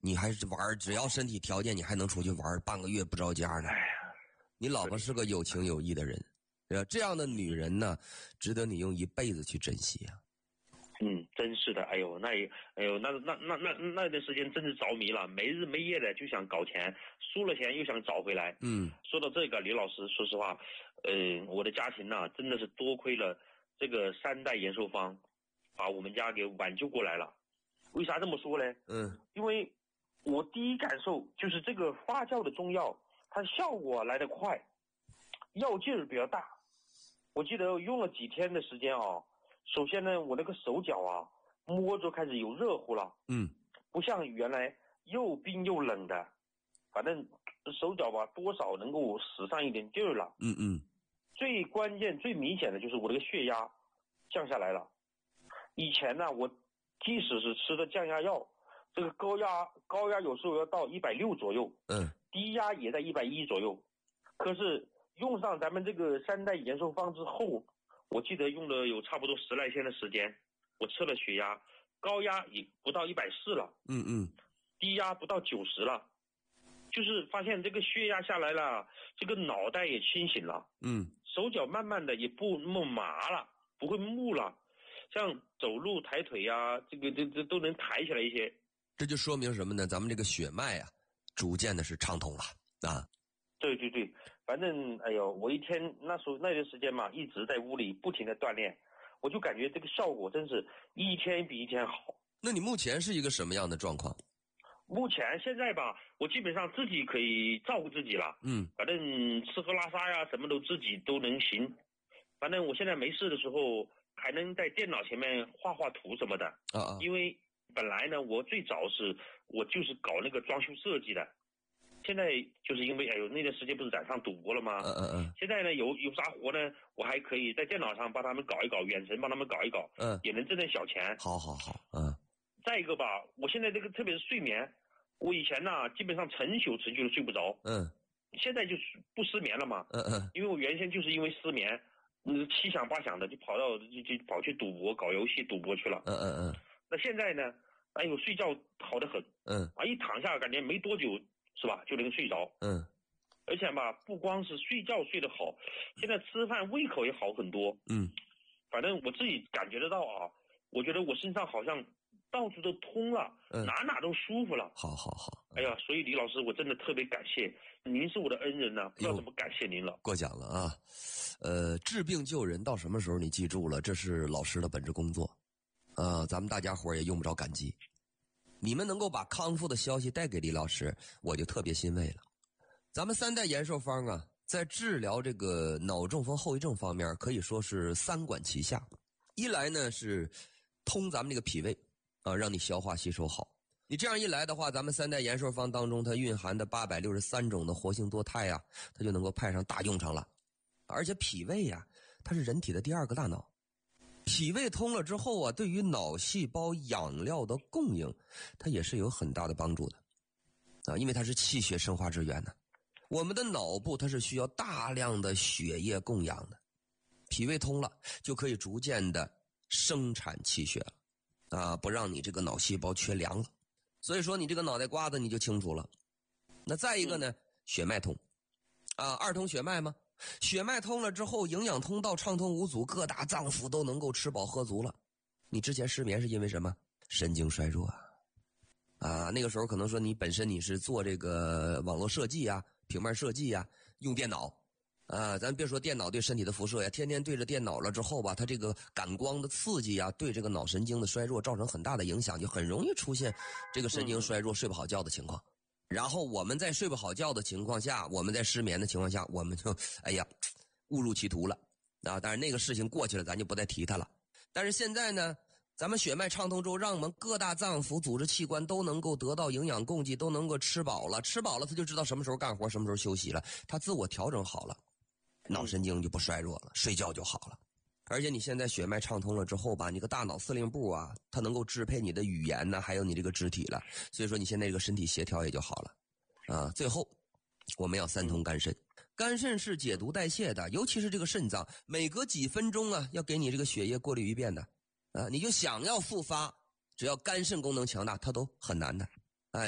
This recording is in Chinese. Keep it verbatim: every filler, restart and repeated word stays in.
你还是玩，只要身体条件，你还能出去玩半个月不着家呢。 哎呀， 你老婆是个有情有义的人，对吧？这样的女人呢，值得你用一辈子去珍惜啊。 嗯，真是的，哎呦，那也，哎呦，那那那那那段时间真是着迷了，没日没夜的就想搞钱，输了钱又想找回来。 嗯， 说到这个，李老师，说实话，呃，我的家庭呢、啊，真的是多亏了这个三代延寿方，把我们家给挽救过来了。为啥这么说呢？ 嗯， 因为我第一感受就是这个发酵的中药，它效果来得快，药劲儿比较大。我记得用了几天的时间啊。首先呢，我那个手脚啊，摸着开始有热乎了， 嗯， 不像原来又冰又冷的，反正手脚吧，多少能够使上一点劲儿了。 嗯嗯。 最关键、最明显的就是我这个血压降下来了。以前呢，我即使是吃的降压药，这个高压高压有时候要到一百六左右， 嗯， 低压也在一百一左右。可是用上咱们这个三代延寿方之后，我记得用了有差不多十来天的时间，我测了血压，高压也不到一百四了， 嗯嗯， 低压不到九十了，就是发现这个血压下来了，这个脑袋也清醒了， 嗯， 手脚慢慢的也不那么麻了，不会木了，像走路抬腿呀、啊，这个这这都能抬起来一些。 这就说明什么呢？咱们这个血脉啊，逐渐的是畅通了啊。 对对对，反正哎呦，我一天那时候那段时间嘛，一直在屋里不停的锻炼，我就感觉这个效果真是一天比一天好。 那你目前是一个什么样的状况？ 目前现在吧，我基本上自己可以照顾自己了， 嗯， 反正吃喝拉撒呀，什么都自己都能行。反正我现在没事的时候，还能在电脑前面画画图什么的啊啊， 因为本来呢，我最早是我就是搞那个装修设计的。现在就是因为哎呦那段时间不是染上赌博了吗？ 嗯嗯嗯。 现在呢有有啥活呢？我还可以在电脑上帮他们搞一搞，远程帮他们搞一搞， 嗯， 也能挣点小钱。 好好好，嗯。 再一个吧，我现在这个特别是睡眠，我以前呢基本上成宿持续都睡不着， 嗯， 现在就是不失眠了嘛。 嗯嗯， 因为我原先就是因为失眠，嗯，七想八想的就跑到就就跑去赌博搞游戏赌博去了。 嗯嗯嗯。 那现在呢，哎呦睡觉好得很， 嗯啊一躺下感觉没多久。是吧？就能睡着。 嗯， 而且吧，不光是睡觉睡得好，现在吃饭胃口也好很多。 嗯， 反正我自己感觉得到啊，我觉得我身上好像到处都通了， 嗯， 哪哪都舒服了。 好好好。 哎呀，所以李老师，我真的特别感谢您，是我的恩人呢、啊，不知道怎么感谢您了。 过奖了啊，呃，治病救人到什么时候你记住了，这是老师的本职工作，呃，咱们大家伙也用不着感激。你们能够把康复的消息带给李老师，我就特别欣慰了。咱们三代延寿方啊，在治疗这个脑中风后遗症方面，可以说是三管齐下。一来呢是通咱们这个脾胃啊，让你消化吸收好。你这样一来的话，咱们三代延寿方当中它蕴含的八百六十三种的活性多肽啊，它就能够派上大用场了。而且脾胃呀、啊，它是人体的第二个大脑。脾胃通了之后啊，对于脑细胞养料的供应，它也是有很大的帮助的啊，因为它是气血生化之源呢。我们的脑部它是需要大量的血液供养的，脾胃通了就可以逐渐的生产气血了啊，不让你这个脑细胞缺粮了。所以说你这个脑袋瓜子你就清楚了。那再一个呢，血脉通啊，二通血脉吗？血脉通了之后，营养通道畅通无阻，各大脏腑都能够吃饱喝足了。你之前失眠是因为什么？神经衰弱啊！啊，那个时候可能说你本身你是做这个网络设计啊、平面设计啊，用电脑啊，咱别说电脑对身体的辐射呀，天天对着电脑了之后吧，它这个感光的刺激啊，对这个脑神经的衰弱造成很大的影响，就很容易出现这个神经衰弱、睡不好觉的情况。然后我们在睡不好觉的情况下，我们在失眠的情况下，我们就哎呀误入歧途了啊！当然那个事情过去了，咱就不再提它了。但是现在呢，咱们血脉畅通之后，让我们各大脏腑、组织器官都能够得到营养供给，都能够吃饱了，吃饱了他就知道什么时候干活，什么时候休息了，他自我调整好了，脑神经就不衰弱了，睡觉就好了。而且你现在血脉畅通了之后吧，你个大脑司令部啊，它能够支配你的语言呢，还有你这个肢体了，所以说你现在这个身体协调也就好了啊。最后我们要三通肝肾，肝肾是解毒代谢的，尤其是这个肾脏，每隔几分钟啊要给你这个血液过滤一遍的啊。你就想要复发，只要肝肾功能强大，它都很难的。